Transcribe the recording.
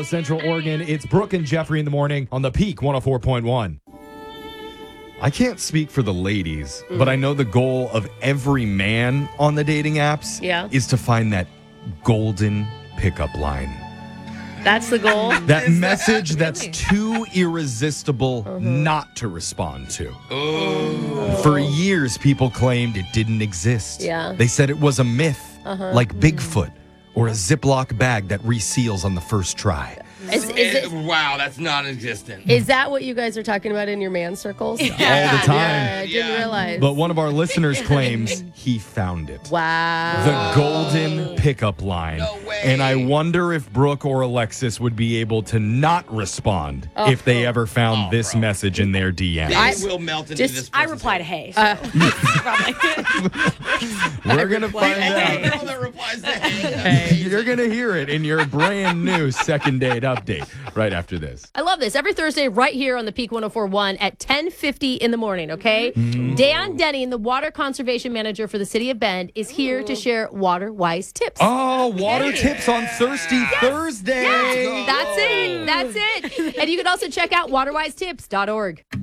Dallas Central, Oregon. It's Brooke and Jeffrey in the morning on the Peak 104.1. I can't speak for the ladies, but I know the goal of every man on the dating apps is to find that golden pickup line. That's the goal. That message that's too irresistible not to respond to. For years, people claimed it didn't exist. Yeah. They said it was a myth, like Bigfoot or a Ziploc bag that reseals on the first try. Wow, that's non-existent. Is that what you guys are talking about in your man circles? All the time. Yeah, I didn't realize. But one of our listeners claims he found it. Wow. The golden pickup line. No way. And I wonder if Brooke or Alexis would be able to not respond if they ever found this message in their DM. They will melt into this I person's reply to head. hey. We're going to find Hey, out. girl that replies to hey. You're going to hear it in your brand new second date update right after this. I love this. Every Thursday right here on the Peak 104.1 at 10:50 in the morning, okay? Dan Denning, the water conservation manager for the city of Bend, is here to share water-wise tips. Oh, water tips on Thirsty Thursday. That's it. And you can also check out waterwisetips.org.